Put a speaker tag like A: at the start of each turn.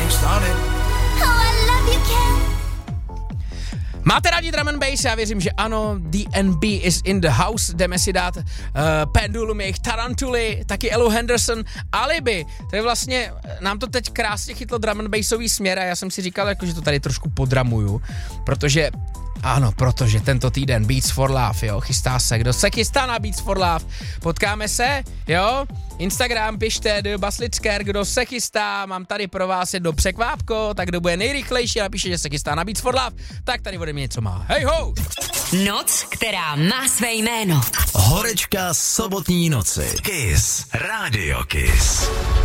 A: getting started.
B: Oh, I love you, Ken.
C: Máte rádi drum and bass? Já věřím, že ano. DNB is in the house. Jdeme si dát Pendulum, jejich Tarantuly, taky Elu Henderson, Alibi. To je vlastně, nám to teď krásně chytlo drum and bassový směr a já jsem si říkal, jako, že to tady trošku podramuju, protože tento týden Beats for Love, jo, chystá se. Kdo se chystá na Beats for Love? Potkáme se, jo? Instagram pište do Basličker, kdo se chystá, mám tady pro vás jedno překvápko, tak kdo bude nejrychlejší a napíše, že se chystá na Beats for Love, tak tady ode mě něco má. Hej ho!
D: Noc, která má své jméno.
A: Horečka sobotní noci. Kiss. Radio Kiss.